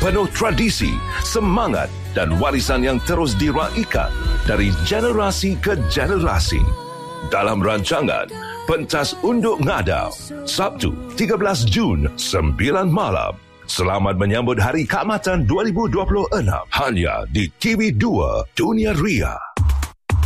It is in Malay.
penuh tradisi, semangat dan warisan yang terus diraikan dari generasi ke generasi. Dalam rancangan Pentas Unduk Ngadau, Sabtu 13 Jun 9 malam. Selamat menyambut Hari Kaamatan 2026 hanya di TV2 Dunia Ria.